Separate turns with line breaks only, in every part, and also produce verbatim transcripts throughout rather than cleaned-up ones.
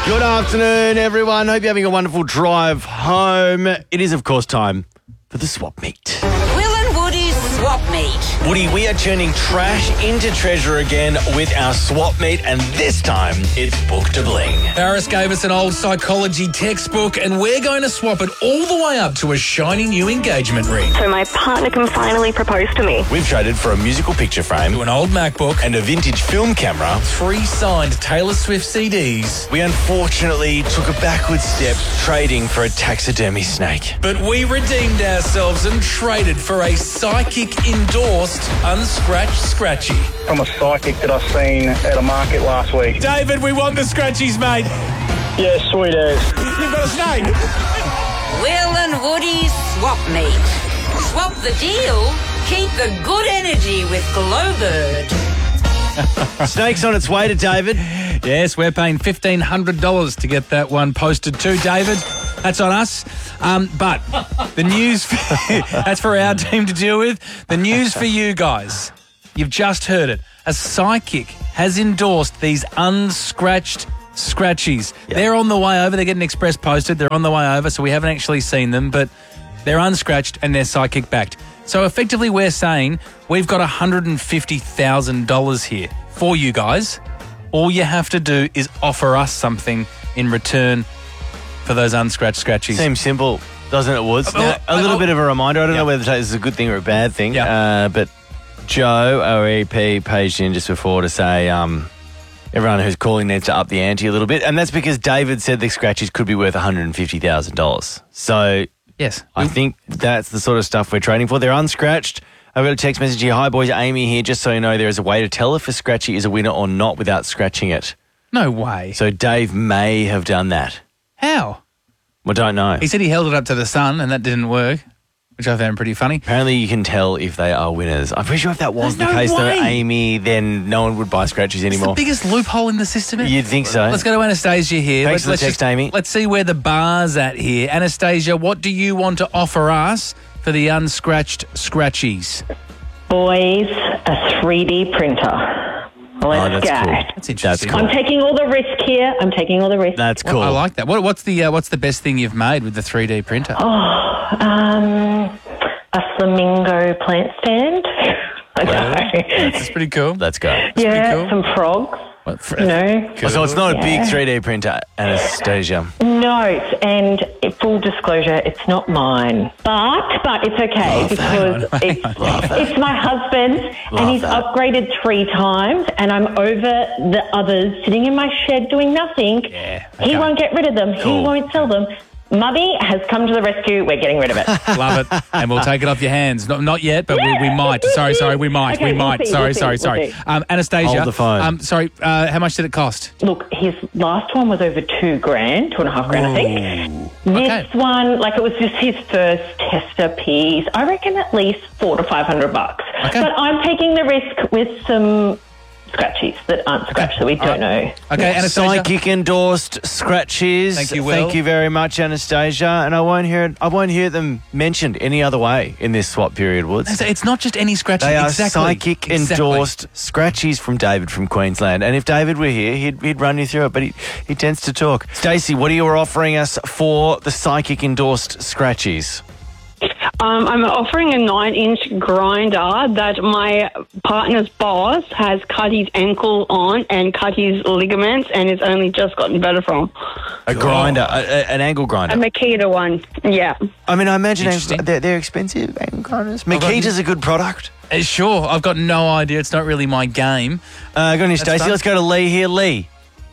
Good afternoon, everyone. Hope you're having a wonderful drive home. It is, of course, time for the swap meet.
Will and Woody's Swap Meet.
Woody, we are turning trash into treasure again with our swap meet, and this time it's book to bling.
Paris gave us an old psychology textbook, and we're going to swap it all the way up to a shiny new engagement ring.
So my partner can finally propose to me.
We've traded for a musical picture frame
To an old MacBook
and a vintage film camera.
three signed Taylor Swift C Ds.
We unfortunately took a backward step trading for a taxidermy snake.
But we redeemed ourselves and traded for a psychic-endorsed unscratched scratchy.
From a psychic that I seen at a market last week.
David, we want the scratchies, mate.
Yeah, sweet as.
You've got a snake.
Will and Woody's Swap Meet. Swap the deal, keep the good energy with Glowbird.
Snake's on its way to David.
Yes, we're paying fifteen hundred dollars to get that one posted to David. That's on us. Um, but the news, for, that's for our team to deal with. The news for you guys, you've just heard it. A psychic has endorsed these unscratched scratchies.
Yep.
They're on the way over. They're getting express posted. They're on the way over, so we haven't actually seen them, but they're unscratched and they're psychic backed. So effectively we're saying we've got one hundred fifty thousand dollars here for you guys. All you have to do is offer us something in return for those unscratched scratchies.
Seems simple, doesn't it, Woods?
Oh,
Now, a little
oh,
bit of a reminder. I don't
yeah.
know whether this is a good thing or a bad thing,
Yeah.
uh, but Joe, our E P, paged in just before to say um, everyone who's calling needs to up the ante a little bit, and that's because David said the scratchies could be worth one hundred fifty thousand dollars. So
Yes.
I think that's the sort of stuff we're trading for. They're unscratched. I've got a text message here. Hi, boys. Amy here. Just so you know, there is a way to tell if a scratchy is a winner or not without scratching it.
No way.
So Dave may have done that.
How?
I don't know.
He said he held it up to the sun and that didn't work, which I found pretty funny.
Apparently you can tell if they are winners. I'm pretty sure if that was
There's
the
no
case,
way.
though, Amy, then no one would buy scratchies
It's the
anymore.
biggest loophole in the system.
You'd think so.
Let's go to Anastasia here.
Thanks
let's,
for the
let's
text, Amy.
Let's see where the bar's at here. Anastasia, what do you want to offer us for the unscratched scratchies?
Boys, a three D printer.
Oh,
Let's
that's
go.
cool.
That's interesting.
That's
I'm
cool.
taking all the risk here. I'm taking all the risk.
That's
Well,
cool.
I like that. What, what's the uh, what's the best thing you've made with the three D printer?
Oh, um, a flamingo plant stand. I know.
That's pretty cool.
Let's go.
Yeah,
cool.
some frogs.
What, fr-
You know.
So it's not a big
Yeah.
three D printer, Anastasia.
No, and full disclosure, it's not mine. But but it's okay because it's, it's my husband's and he's
that.
upgraded three times and I'm over the others sitting in my shed doing nothing.
Yeah,
He
okay.
won't get rid of them.
Cool.
He won't sell them. Mummy has come to the rescue. We're getting rid of it.
Love it. And we'll take it off your hands. Not, not yet, but we, we might. Sorry, sorry, we might.
Okay,
we
we'll
might.
see,
sorry,
we'll see,
sorry,
we'll
sorry.
see.
Um, Anastasia.
Hold the phone.
Um, sorry, uh, how much did it cost?
Look, his last one was over two grand, two and a half grand, I think. This
Okay.
one, like it was just his first tester piece. I reckon at least four to five hundred bucks.
Okay.
But I'm taking the risk with some scratchies that aren't scratched that we don't know.
Okay, Anastasia.
Psychic endorsed scratchies.
Thank you, Will.
Thank you very much, Anastasia. And I won't hear it, I won't hear them mentioned any other way in this swap period, Woods.
So it's not just any scratching.
They are
exactly.
psychic
Exactly.
endorsed scratchies from David from Queensland. And if David were here, he'd, he'd run you through it, but he, he tends to talk. Stacey, what are you offering us for the psychic endorsed scratchies?
Um, I'm offering a nine-inch grinder that my partner's boss has cut his ankle on and cut his ligaments and has only just gotten better from.
A grinder, a, a, an angle grinder.
A Makita one, yeah.
I mean, I imagine
Interesting.
angle, they're, they're expensive, angle grinders.
got-
Makita's a good product.
Uh, sure, I've got no idea. It's not really my game.
Uh, go on, Stacey.
fun.
Let's go to Lee here. Lee,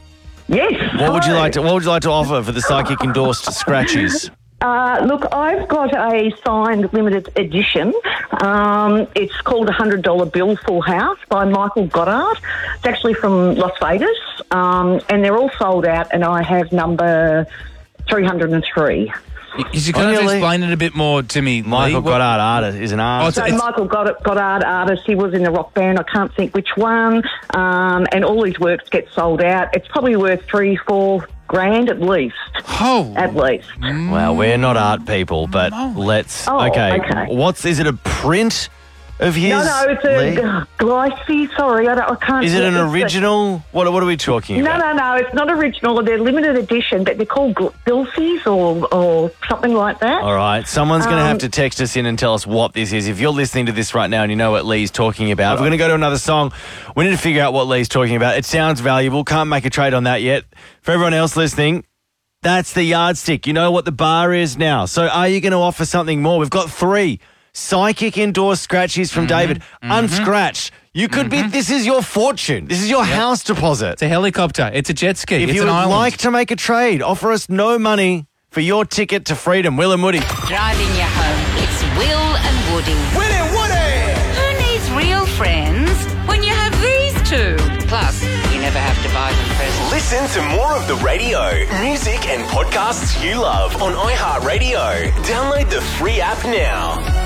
Yes.
what would you like to what would you like to offer for the psychic endorsed scratchies?
Uh, look, I've got a signed limited edition. Um, it's called a one hundred dollar Bill Full House by Michael Goddard. It's actually from Las Vegas, um, and they're all sold out, and I have number three hundred three.
Is you kind of
Really?
explain it a bit more to me,
Michael
Lee? What-
Goddard artist is an
Oh,
artist.
it's-
So Michael Goddard, Goddard, artist, he was in the rock band, I can't think which one, um, and all his works get sold out. It's probably worth three, four grand at least,
Oh,
at least.
Well, we're not art people, but
Moly.
let's.
Oh,
okay.
okay.
What's is it a print of his?
No, no, it's a
Lee?
uh, Glycee. Sorry, I, don't, I can't.
Is it an
it's a-
original? What, what are we talking
No,
about?
no, no. It's not original. They're limited edition, but they're called Gilfies or or something like that.
All right, someone's going to have
Um,
to text us in and tell us what this is. If you're listening to this right now and you know what Lee's talking about, we're going to go to another song. We need to figure out what Lee's talking about. It sounds valuable. Can't make a trade on that yet. For everyone else listening, that's the yardstick. You know what the bar is now. So are you going to offer something more? We've got three psychic endorsed scratchies from David, unscratched. You could be, this is your fortune. This is your house deposit.
It's a helicopter. It's a jet ski.
If
it's
you
an
would
island.
like to make a trade, offer us no money for your ticket to freedom. Will and Woody.
Driving you home, it's Will and Woody.
Will and Woody!
Who needs real friends when you have these two? Plus, you never have to buy them presents.
Listen to more of the radio, music and podcasts you love on iHeartRadio. Download the free app now.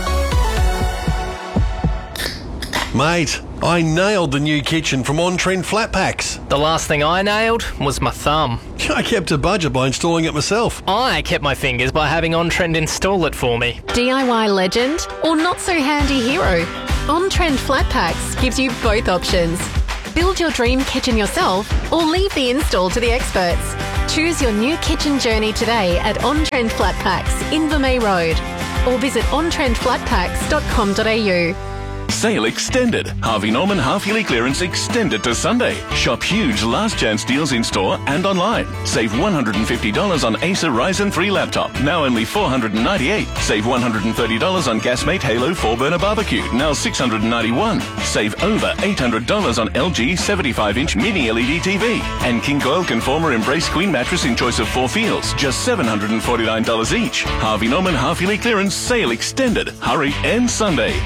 Mate, I nailed the new kitchen from On Trend Flat Packs.
The last thing I nailed was my thumb.
I kept a budget by installing it myself.
I kept my fingers by having On Trend install it for me.
D I Y legend or not so handy hero? On Trend Flat Packs gives you both options. Build your dream kitchen yourself or leave the install to the experts. Choose your new kitchen journey today at On Trend Flat Packs, Invermay Road, or visit on trend flat packs dot com dot a u.
Sale extended. Harvey Norman half-yearly clearance extended to Sunday. Shop huge last chance deals in store and online. Save one hundred fifty dollars on Acer Ryzen three laptop, now only four hundred ninety-eight dollars. Save one hundred thirty dollars on Gasmate Halo four burner barbecue, now six hundred ninety-one dollars. Save over eight hundred dollars on L G seventy-five inch mini L E D T V. And King Coil Conformer Embrace Queen mattress in choice of four feels, just seven hundred forty-nine dollars each. Harvey Norman half-yearly clearance sale extended. Hurry, end Sunday.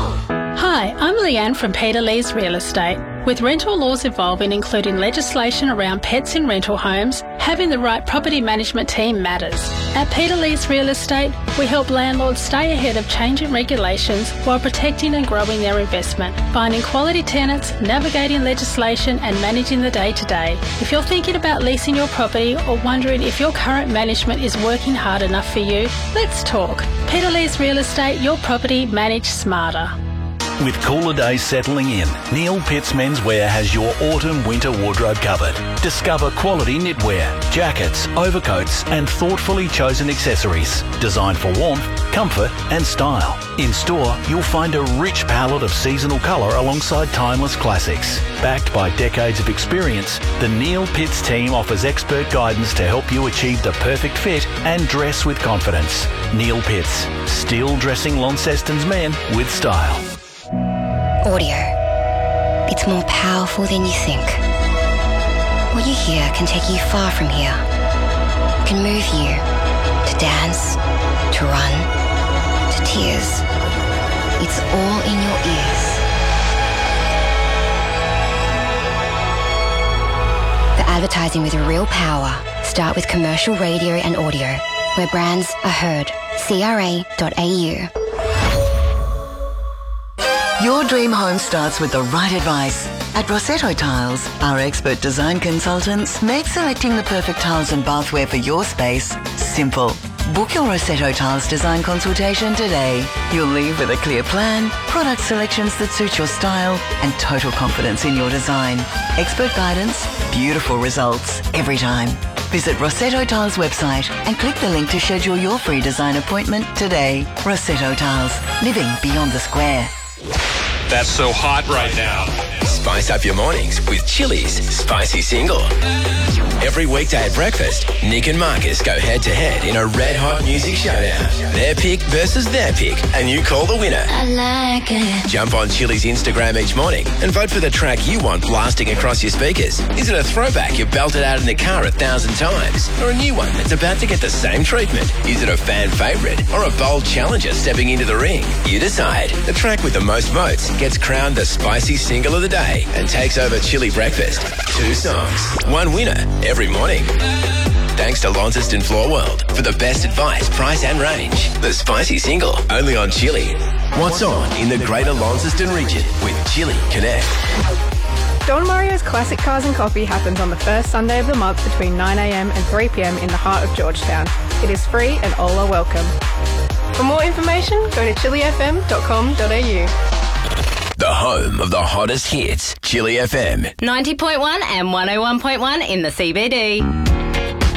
Hi, I'm Leanne from Peter Lee's Real Estate. With rental laws evolving, including legislation around pets in rental homes, having the right property management team matters. At Peter Lee's Real Estate, we help landlords stay ahead of changing regulations while protecting and growing their investment, finding quality tenants, navigating legislation and managing the day-to-day. If you're thinking about leasing your property or wondering if your current management is working hard enough for you, let's talk. Peter Lee's Real Estate, your property managed smarter.
With cooler days settling in, Neil Pitts Menswear has your autumn-winter wardrobe covered. Discover quality knitwear, jackets, overcoats and thoughtfully chosen accessories designed for warmth, comfort and style. In store, you'll find a rich palette of seasonal colour alongside timeless classics. Backed by decades of experience, the Neil Pitts team offers expert guidance to help you achieve the perfect fit and dress with confidence. Neil Pitts, still dressing Launceston's men with style.
Audio. It's more powerful than you think. What you hear can take you far from here. Can move you to dance, to run, to tears. It's all in your ears. The advertising with real power. Start with commercial radio and audio, where brands are heard. C R A dot A U.
Your dream home starts with the right advice. At Rossetto Tiles, our expert design consultants make selecting the perfect tiles and bathware for your space simple. Book your Rossetto Tiles design consultation today. You'll leave with a clear plan, product selections that suit your style, and total confidence in your design. Expert guidance, beautiful results every time. Visit Rossetto Tiles website and click the link to schedule your free design appointment today. Rossetto Tiles, living beyond the square.
That's so hot right now.
Spice up your mornings with Chili's Spicy Single. Every weekday at breakfast, Nick and Marcus go head-to-head in a red-hot music showdown. Their pick versus their pick, and you call the winner.
I like it.
Jump on Chili's Instagram each morning and vote for the track you want blasting across your speakers. Is it a throwback you've belted out in the car a thousand times? Or a new one that's about to get the same treatment? Is it a fan favourite or a bold challenger stepping into the ring? You decide. The track with the most votes gets crowned the Spicy Single of the Day and takes over Chili Breakfast. Two songs, one winner every morning. Thanks to Launceston Floor World for the best advice, price and range. The Spicy Single, only on Chili. What's on in the greater Launceston region with Chili Connect.
Don Mario's Classic Cars and Coffee happens on the first Sunday of the month between nine a m and three p m in the heart of Georgetown. It is free and all are welcome. For more information, go to chili f m dot com dot a u.
the home of the hottest hits. Chili F M.
ninety point one and one oh one point one in the C B D.